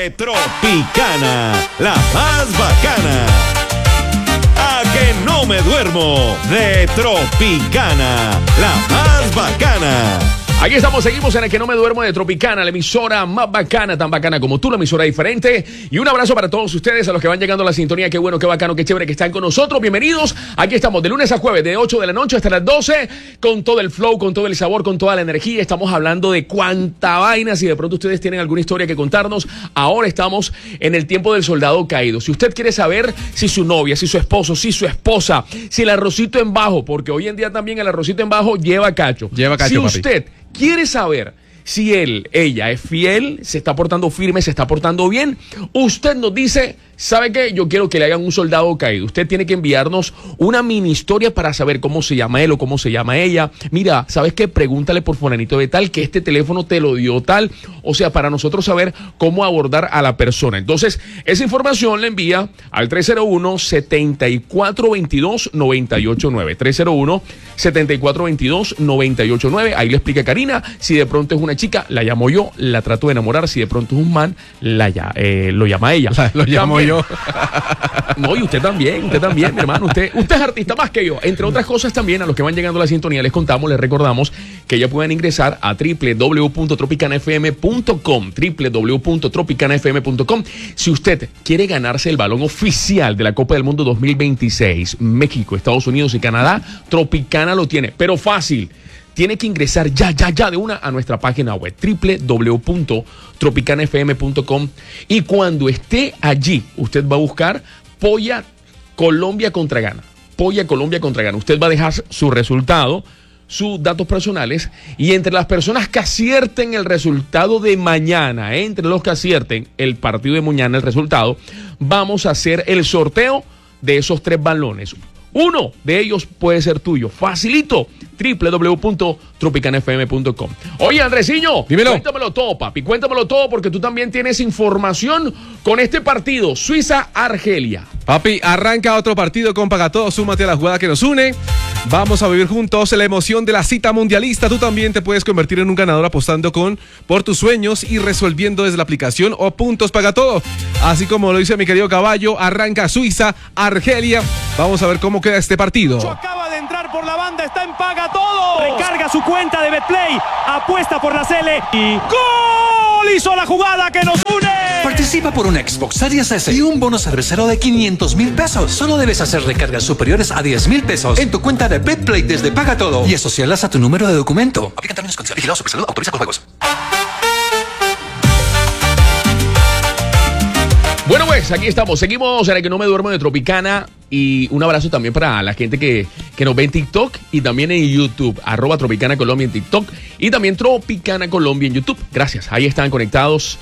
de Tropicana, la más bacana. A que no me duermo de Tropicana, la más bacana. Aquí estamos, seguimos en el que no me duermo de Tropicana, la emisora más bacana, tan bacana como tú, la emisora diferente. Y un abrazo para todos ustedes, a los que van llegando a la sintonía. Qué bueno, qué bacano, qué chévere que están con nosotros. Bienvenidos. Aquí estamos de lunes a jueves, de 8 de la noche hasta las 12, con todo el flow, con todo el sabor, con toda la energía. Estamos hablando de cuánta vaina. Si de pronto ustedes tienen alguna historia que contarnos, ahora estamos en el tiempo del soldado caído. Si usted quiere saber si su novia, si su esposo, si su esposa, si el arrocito en bajo, porque hoy en día también el arrocito en bajo lleva cacho. Lleva cacho, si papi. usted quiere saber si ella es fiel, se está portando firme, se está portando bien, usted nos dice, ¿sabe qué? Yo quiero que le hagan un soldado caído. Usted tiene que enviarnos una mini historia para saber cómo se llama él o cómo se llama ella. Mira, ¿sabes qué? Pregúntale por fulanito de tal, que este teléfono te lo dio tal. O sea, para nosotros saber cómo abordar a la persona. Entonces, esa información la envía al 301-7422-989. 301-7422-989. Ahí le explica Karina. Si de pronto es una chica, la llamo yo, la trato de enamorar. Si de pronto es un man, lo llama ella. Lo llamo También. yo. No, y usted también, mi hermano. Usted es artista más que yo. Entre otras cosas también, a los que van llegando a la sintonía, les contamos, les recordamos que ya pueden ingresar a www.tropicanafm.com, www.tropicanafm.com. Si usted quiere ganarse el balón oficial de la Copa del Mundo 2026, México, Estados Unidos y Canadá, Tropicana lo tiene, pero fácil. Tiene que ingresar ya de una a nuestra página web www.tropicanafm.com, y cuando esté allí usted va a buscar Polla Colombia contra Ghana. Polla Colombia contra Ghana. Usted va a dejar su resultado, sus datos personales, y entre las personas que acierten el resultado de mañana, entre los que acierten el partido de mañana, el resultado, vamos a hacer el sorteo de esos 3 balones. Uno de ellos puede ser tuyo. Facilito. www.tropicanafm.com. Oye, Andresiño, dímelo. Cuéntamelo todo, papi. Cuéntamelo todo, porque tú también tienes información con este partido. Suiza-Argelia. Papi, arranca otro partido con Pagatodo. Súmate a la jugada que nos une. Vamos a vivir juntos la emoción de la cita mundialista. Tú también te puedes convertir en un ganador apostando por tus sueños y resolviendo desde la aplicación o puntos Pagatodo. Así como lo dice mi querido caballo, arranca Suiza-Argelia. Vamos a ver cómo queda este partido. Acaba de entrar por la banda, está en Pagatodo. Recarga su cuenta de Betplay, apuesta por la Cele y ¡gol! Hizo la jugada que nos une. Participa por un Xbox Series S y un bono cervecero de 500,000 pesos. Solo debes hacer recargas superiores a 10,000 pesos en tu cuenta de Betplay desde Pagatodo y asociarlas a tu número de documento. Aplican términos y condiciones. Vigilado Supersalud, autoriza con juegos. Bueno, pues aquí estamos. Seguimos en el que no me duermo de Tropicana. Y un abrazo también para la gente que nos ve en TikTok y también en YouTube. @Tropicana Colombia en TikTok y también Tropicana Colombia en YouTube. Gracias. Ahí están conectados